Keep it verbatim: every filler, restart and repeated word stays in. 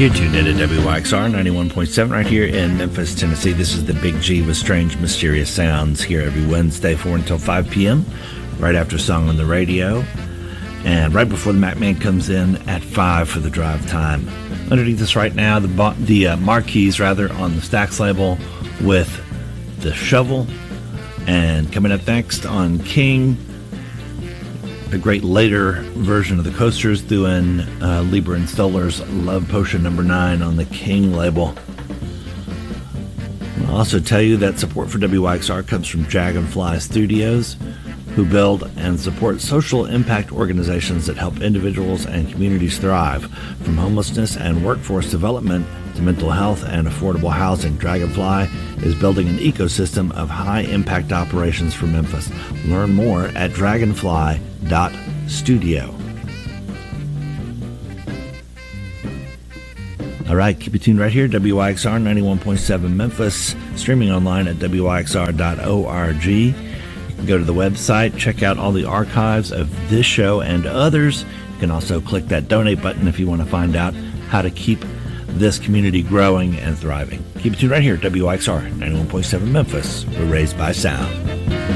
You're tuned in to W Y X R ninety-one point seven right here in Memphis, Tennessee. This is the Big G with Strange Mysterious Sounds here every Wednesday, four until five p.m., right after Song on the Radio, and right before the Mac Man comes in at five for the drive time. Underneath us right now, the the uh, marquees, rather, on the Stax label with The Shovel. And coming up next on King, a great later version of the Coasters doing uh, Lieber and Stoller's Love Potion number nine on the King label. I'll also tell you that support for W Y X R comes from Dragonfly Studios, who build and support social impact organizations that help individuals and communities thrive. From homelessness and workforce development to mental health and affordable housing, Dragonfly is building an ecosystem of high-impact operations for Memphis. Learn more at dragonfly dot studio. All right, keep it tuned right here, W Y X R ninety-one point seven Memphis, streaming online at W Y X R dot org. You can go to the website, check out all the archives of this show and others. You can also click that donate button if you want to find out how to keep this community growing and thriving. Keep it tuned right here, W Y X R ninety-one point seven Memphis. We're raised by sound.